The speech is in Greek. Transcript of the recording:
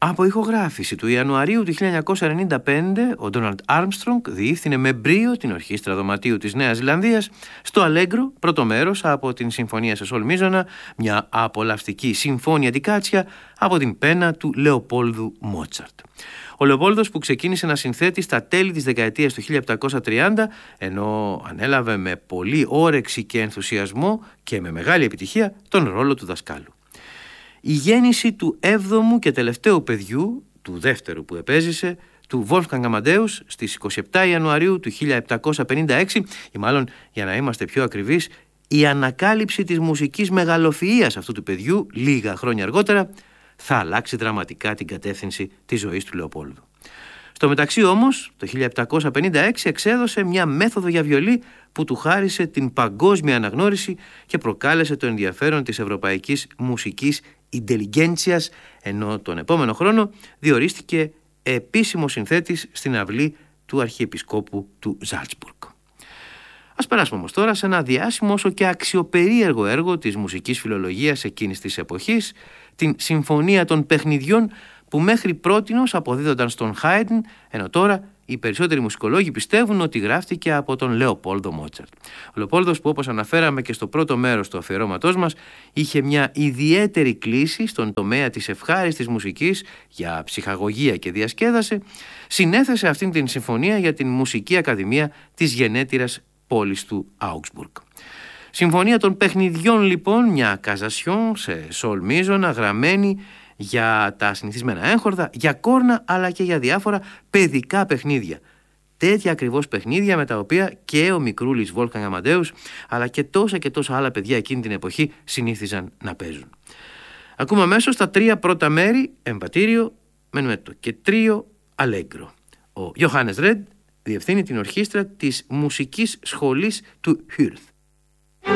Από ηχογράφηση του Ιανουαρίου του 1995, ο Ντόναλντ Άρμστρονγκ διεύθυνε με μπρίο την Ορχήστρα Δωματίου της Νέας Ζηλανδίας στο Αλέγκρο, πρώτο μέρος από την Συμφωνία σε Σολ Μίζωνα, μια απολαυστική συμφώνια δικάτσια από την πένα του Λεοπόλδου Μότσαρτ. Ο Λεοπόλδος, που ξεκίνησε να συνθέτει στα τέλη της δεκαετίας του 1730, ενώ ανέλαβε με πολύ όρεξη και ενθουσιασμό και με μεγάλη επιτυχία τον ρόλο του δασκάλου. Η γέννηση του 7ου και τελευταίου παιδιού, του δεύτερου που επέζησε, του Wolfgang Amadeus στις 27 Ιανουαρίου του 1756, ή μάλλον για να είμαστε πιο ακριβείς, η ανακάλυψη της μουσικής μεγαλοφυΐας αυτού του παιδιού λίγα χρόνια αργότερα θα αλλάξει δραματικά την κατεύθυνση της ζωής του Λεοπόλδου. Στο μεταξύ όμως, το 1756 εξέδωσε μια μέθοδο για βιολί που του χάρισε την παγκόσμια αναγνώριση και προκάλεσε το ενδιαφέρον της ευρωπαϊκής μουσικής ιντελιγέντσιας, ενώ τον επόμενο χρόνο διορίστηκε επίσημο συνθέτης στην αυλή του Αρχιεπισκόπου του Ζάλτσμπουργκ. Ας περάσουμε όμως τώρα σε ένα διάσημο όσο και αξιοπερίεργο έργο της μουσικής φιλολογίας εκείνης της εποχής, την Συμφωνία των Παιχνιδιών, που μέχρι πρότινος αποδίδονταν στον Χάιντν, ενώ τώρα οι περισσότεροι μουσικολόγοι πιστεύουν ότι γράφτηκε από τον Λεοπόλδο Μότσαρτ. Ο Λεοπόλδος, που όπως αναφέραμε και στο πρώτο μέρος του αφιερώματός μας, είχε μια ιδιαίτερη κλίση στον τομέα της ευχάριστης μουσικής για ψυχαγωγία και διασκέδαση, συνέθεσε αυτήν την συμφωνία για την Μουσική Ακαδημία της γενέτειρας πόλης του Augsburg. Συμφωνία των Παιχνιδιών, λοιπόν, μια καζασιόν σε σολ μίζωνα, γραμμένη για τα συνηθισμένα έγχορδα, για κόρνα αλλά και για διάφορα παιδικά παιχνίδια. Τέτοια ακριβώς παιχνίδια με τα οποία και ο μικρούλης Wolfgang Amadeus αλλά και τόσα άλλα παιδιά εκείνη την εποχή συνήθιζαν να παίζουν. Ακούμε αμέσως τα τρία πρώτα μέρη, εμβατήριο, μενουέτο και τρίο, αλέγκρο. Ο Johannes Redd διευθύνει την ορχήστρα της μουσικής σχολής του Hürth.